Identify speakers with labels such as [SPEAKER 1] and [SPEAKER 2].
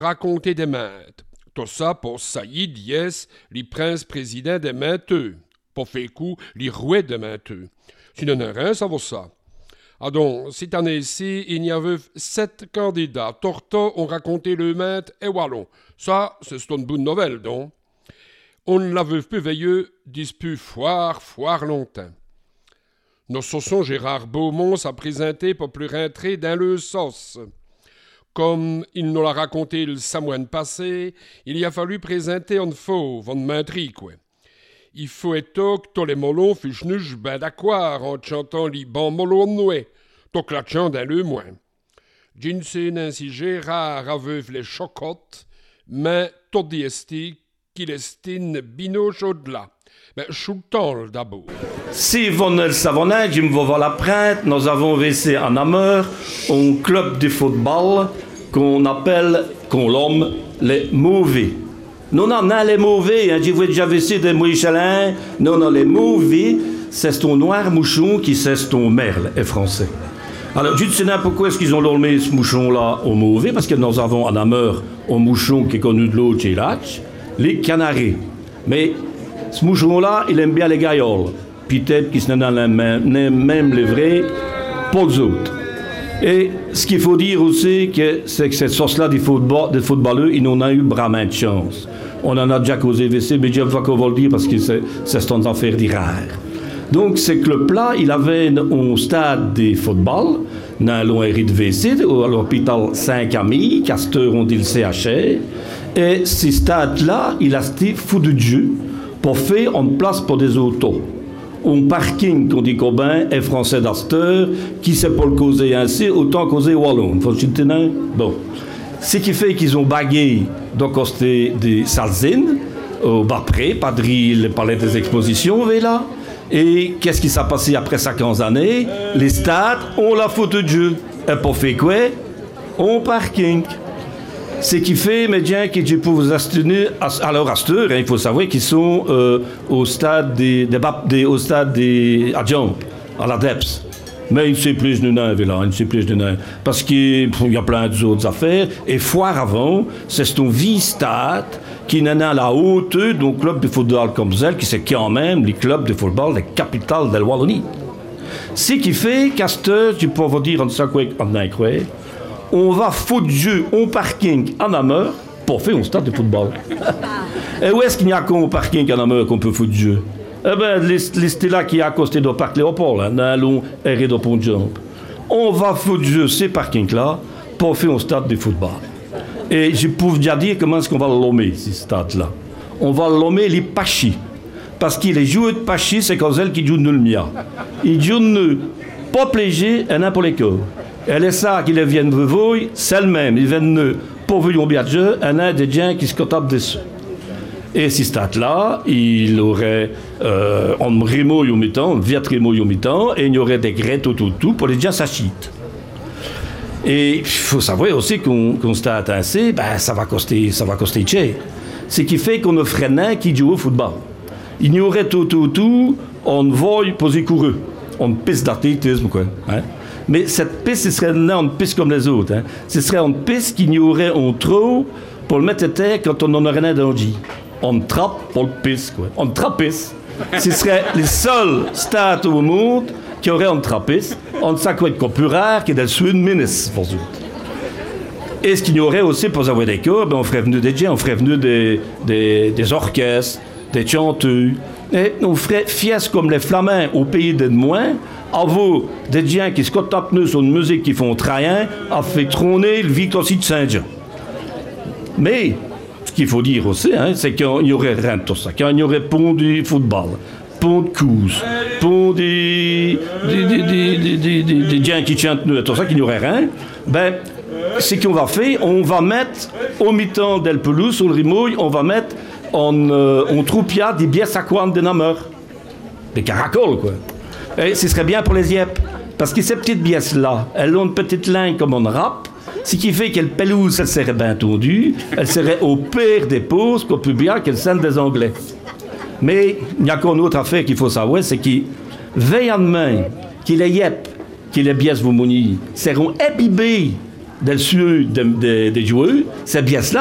[SPEAKER 1] raconter des maintes. Tout ça pour saillir yes, les princes présidents des mainteux. Pour faire coup, les rouets des mainteux. Si n'en a rien, ça vaut ça. Ah donc, cette année-ci, il y avait 7 candidats. Torto ont raconté le mainte et wallon. Ça, c'est une bonne nouvelle, donc. On l'avait plus veilleux, disput foire longtemps. Nos saussons Gérard Beaumont s'a présenté pour plus rentrer dans le sauce. Comme il nous l'a raconté le samouane passé, il y a fallu présenter un fauve, un maintri, quoi. Il faut être que tous les molons fichnuch ben d'accord en chantant les bons molons noués, tout clatchant dans le moins. Jinsen ainsi Gérard aveuve les chocottes, mais tout diesti qu'il estime bino chaud-là. Ben, chouton d'abord.
[SPEAKER 2] Si vous ne le savez, je me vois la prête, nous avons versé en Ameur un club de football qu'on appelle, qu'on nomme les mauvais. Nous n'avons les mauvais, je vous ai déjà versé des Michelin, non, les mauvais, c'est ton noir mouchon qui c'est ton merle, est français. Alors, je ne sais pas pourquoi est-ce qu'ils ont nommé ce mouchon-là au mauvais, parce que nous avons en Ameur un mouchon qui est connu de l'autre chez l'Hatch, les canards. Mais ce mouchon-là, il aime bien les gailloles. Peut-être qu'ils sont dans les mêmes les vrais, pas les autres. Et ce qu'il faut dire aussi, c'est que cette sauce-là des footballeurs, ils n'ont eu vraiment de chance. On en a déjà causé VC, mais je vois qu'on va le dire parce que c'est une affaire rare. Donc, ce club-là, il avait un stade de football, dans l'ORI de VC, à l'hôpital Saint-Camille, Castor, on dit le CHR. Et ce stade-là, il a été fou de Dieu pour faire une place pour des autos. Un parking, qu'on dit Cobain, est français d'Asteur, qui sait pas le causer ainsi, autant causer Wallon. Faut-il tenir? Bon. Ce qui fait qu'ils ont bagué donc des salzines, au Bapré, padri le palais des expositions, là. Et qu'est-ce qui s'est passé après 50 années? Les stades, on la faute de Dieu. Et pour faire quoi? Un parking. Ce qui fait, médias, que je peux vous assurer, alors Asteur, il faut savoir qu'ils sont au stade au stade des Adjamp, à la DEPS. Mais il ne sait plus de nain, là, il ne sait plus de nain. Parce qu'il y a plein d'autres affaires. Et foire avant, c'est un vieux stade qui n'est à la hauteur d'un club de football comme ça, qui c'est quand même les clubs de football des capitales de la Wallonie. Ce qui fait qu'Asteur, je peux vous dire en ça quoi, on va foutre Dieu au parking en Ameur pour faire un stade de football. Et où est-ce qu'il n'y a qu'un parking en Ameur qu'on peut foutre Dieu? Eh bien, c'est là qui est à côté du parc Léopold, dans l'on est de Pont-Jump. On va foutre Dieu ces parkings-là pour faire un stade de football. Et je peux déjà dire comment est-ce qu'on va le nommer, ce stade-là. On va le nommer les Pachis. Parce que les joueurs de Pachis, c'est comme celles qui jouent nul mia. Ils jouent pas plaisir et n'importe les corps. Et les ça qui les viennent de vous, c'est le même. Ils viennent pour vous bien jeu, et un des gens qui se contactent dessus. Et ce stade-là, il aurait un remouille au mi-temps, un vieux remouille au mi-temps, et il y aurait des grettes tout pour les gens s'achitent. Et il faut savoir aussi qu'on stade ainsi, ben, ça va coster cher. Ce qui fait qu'on offre un qui joue au football. Il y aurait tout, on va poser coureux. On piste d'athlétisme, quoi. Hein? Mais cette piste, ce serait une piste comme les autres. Hein? Ce serait une piste qu'il y aurait un trou pour le mettre à terre quand on en aurait un dans le J. On trappe pour le piste, quoi. On trappiste. Ce serait les seuls stades au monde qui auraient un trappiste. On sait quoi de plus rare que dans le sud ministre, pour eux. Et ce qu'il y aurait aussi pour avoir des chœurs, ben on ferait venir des gens, on ferait venir des orchestres, des chanteurs. Et on ferait fies comme les Flamands au pays de moins. À vous, des gens qui se tapent sur une musique qui font train, a fait trôner le Victor de Saint-Jean. Mais, ce qu'il faut dire aussi, hein, c'est qu'il y aurait rien de tout ça. Qu'il y aurait pont du football, pont de coups, pont des gens qui chantent, tout ça, qu'il n'y aurait rien. Ben, ce qu'on va faire, on va mettre au mi-temps d'El Pelouse, sur le Rimouille, on va mettre en troupia des bières saquantes de Nameur. Des caracoles, quoi. Et ce serait bien pour les yep. Parce que ces petites bières-là, elles ont une petite ligne comme on rap, ce qui fait que le pelouse, elle serait bien tondue, elle serait au pire des pauses qu'on peut bien qu'elle scène des Anglais. Mais il y a qu'une autre affaire qu'il faut savoir, c'est qu'ils veillent en main, qu'ils les yep, qu'ils les bières vous mounir, seront imbibés del sud des joueurs, c'est bien cela.